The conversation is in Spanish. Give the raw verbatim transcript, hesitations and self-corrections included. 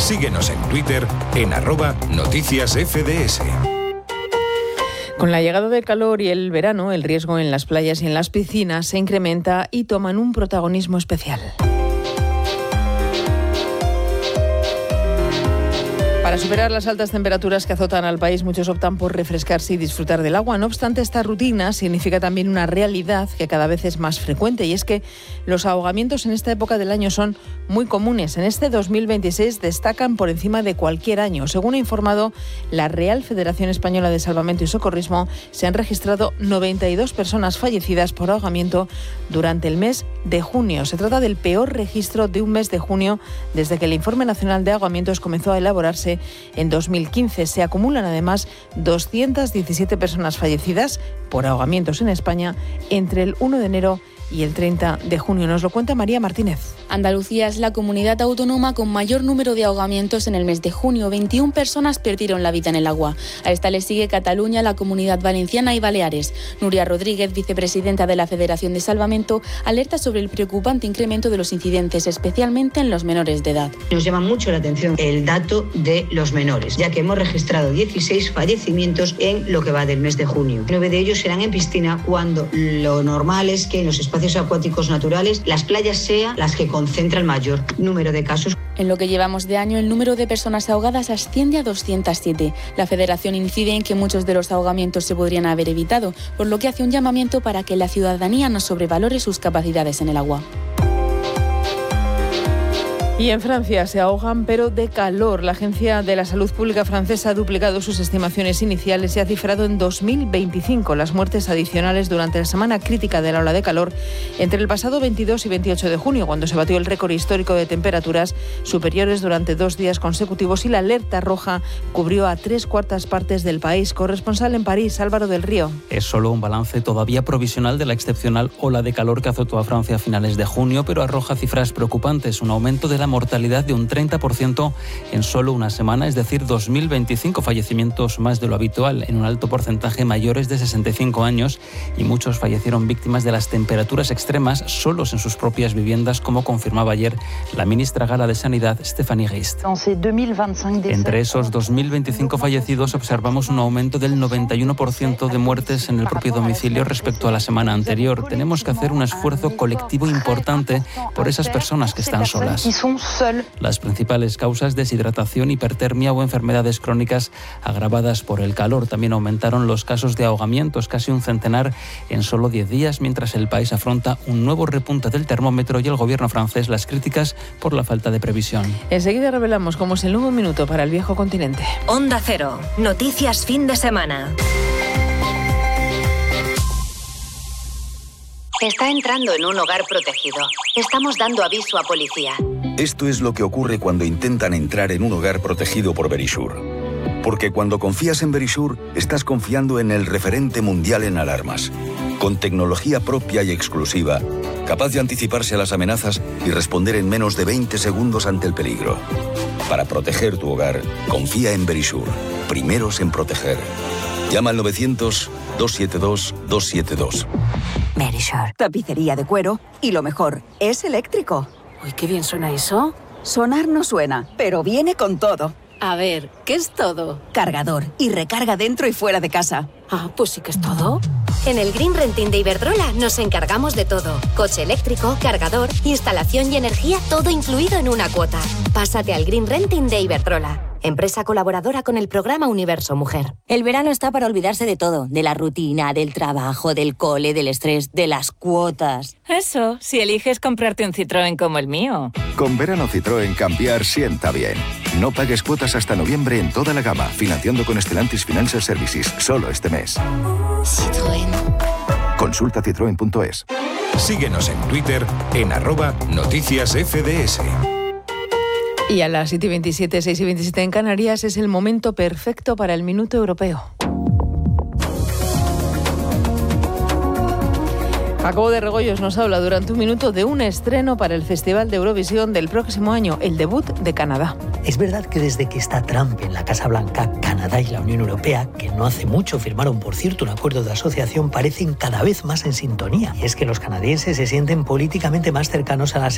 Síguenos en Twitter en arroba noticias F D S. Con la llegada del calor y el verano, el riesgo en las playas y en las piscinas se incrementa y toman un protagonismo especial. Para superar las altas temperaturas que azotan al país, muchos optan por refrescarse y disfrutar del agua. No obstante, esta rutina significa también una realidad que cada vez es más frecuente, y es que los ahogamientos en esta época del año son muy comunes. En este dos mil veintiséis destacan por encima de cualquier año. Según ha informado la Real Federación Española de Salvamento y Socorrismo, se han registrado noventa y dos personas fallecidas por ahogamiento durante el mes de junio. Se trata del peor registro de un mes de junio desde que el Informe Nacional de Ahogamientos comenzó a elaborarse en dos mil quince. Se acumulan además doscientas diecisiete personas fallecidas por ahogamientos en España entre el uno de enero y el treinta de junio. Nos lo cuenta María Martínez. Andalucía es la comunidad autónoma con mayor número de ahogamientos en el mes de junio. veintiuna personas perdieron la vida en el agua. A esta le sigue Cataluña, la Comunidad Valenciana y Baleares. Nuria Rodríguez, vicepresidenta de la Federación de Salvamento, alerta sobre el preocupante incremento de los incidentes, especialmente en los menores de edad. Nos llama mucho la atención el dato de los menores, ya que hemos registrado dieciséis fallecimientos en lo que va del mes de junio. Nueve de ellos serán en piscina, cuando lo normal es que en los espacios acuáticos naturales las playas sean las que concentran el mayor número de casos. En lo que llevamos de año, el número de personas ahogadas asciende a doscientas siete. La Federación incide en que muchos de los ahogamientos se podrían haber evitado, por lo que hace un llamamiento para que la ciudadanía no sobrevalore sus capacidades en el agua. Y en Francia se ahogan, pero de calor. La Agencia de la Salud Pública francesa ha duplicado sus estimaciones iniciales y ha cifrado en dos mil veinticinco las muertes adicionales durante la semana crítica de la ola de calor entre el pasado veintidós y veintiocho de junio, cuando se batió el récord histórico de temperaturas superiores durante dos días consecutivos, y la alerta roja cubrió a tres cuartas partes del país. Corresponsal en París, Álvaro del Río. Es solo un balance todavía provisional de la excepcional ola de calor que azotó a Francia a finales de junio, pero arroja cifras preocupantes. Un aumento de la mortalidad de un treinta por ciento en solo una semana, es decir, dos mil veinticinco fallecimientos más de lo habitual, en un alto porcentaje mayores de sesenta y cinco años, y muchos fallecieron víctimas de las temperaturas extremas solos en sus propias viviendas, como confirmaba ayer la ministra gala de Sanidad, Stéphanie Rist. Entre esos dos mil veinticinco fallecidos observamos un aumento del noventa y uno por ciento de muertes en el propio domicilio respecto a la semana anterior. Tenemos que hacer un esfuerzo colectivo importante por esas personas que están solas. Las principales causas: deshidratación, hipertermia o enfermedades crónicas agravadas por el calor. También aumentaron los casos de ahogamientos, casi un centenar en solo diez días, mientras el país afronta un nuevo repunte del termómetro y el gobierno francés las críticas por la falta de previsión. Enseguida revelamos cómo es el nuevo minuto para el viejo continente. Onda Cero, noticias fin de semana. Está entrando en un hogar protegido. Estamos dando aviso a policía. Esto es lo que ocurre cuando intentan entrar en un hogar protegido por Verisure. Porque cuando confías en Verisure, estás confiando en el referente mundial en alarmas. Con tecnología propia y exclusiva, capaz de anticiparse a las amenazas y responder en menos de veinte segundos ante el peligro. Para proteger tu hogar, confía en Verisure. Primeros en proteger. Llama al novecientos, dos siete dos, dos siete dos. Verisure. Tapicería de cuero y lo mejor, es eléctrico. Uy, qué bien suena eso. Sonar no suena, pero viene con todo. A ver, ¿qué es todo? Cargador y recarga dentro y fuera de casa. Ah, pues sí que es todo. En el Green Renting de Iberdrola nos encargamos de todo. Coche eléctrico, cargador, instalación y energía, todo incluido en una cuota. Pásate al Green Renting de Iberdrola, empresa colaboradora con el programa Universo Mujer. El verano está para olvidarse de todo, de la rutina, del trabajo, del cole, del estrés, de las cuotas. Eso, si eliges comprarte un Citroën como el mío. Con verano Citroën cambiar sienta bien. No pagues cuotas hasta noviembre en toda la gama, financiando con Stellantis Financial Services, solo este mes. Citroën. Consulta citroen punto es. Síguenos en Twitter en arroba noticias F D S. Y a las siete y veintisiete, seis y veintisiete en Canarias, es el momento perfecto para el Minuto Europeo. Jacobo de Regoyos nos habla durante un minuto de un estreno para el Festival de Eurovisión del próximo año, el debut de Canadá. Es verdad que desde que está Trump en la Casa Blanca, Canadá y la Unión Europea, que no hace mucho firmaron, por cierto, un acuerdo de asociación, parecen cada vez más en sintonía. Y es que los canadienses se sienten políticamente más cercanos a las